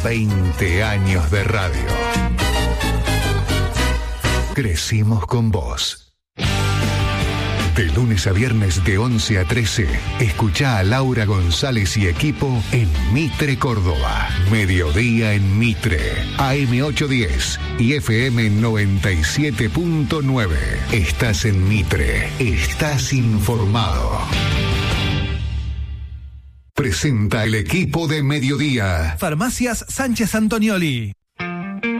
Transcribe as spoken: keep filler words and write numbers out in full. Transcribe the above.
veinte años de radio. Crecimos con vos. De lunes a viernes de once a trece, escuchá a Laura González y equipo en Mitre Córdoba. Mediodía en Mitre, A M ochocientos diez y F M noventa y siete punto nueve. Estás en Mitre, estás informado. Presenta el equipo de Mediodía. Farmacias Sánchez Antonioli.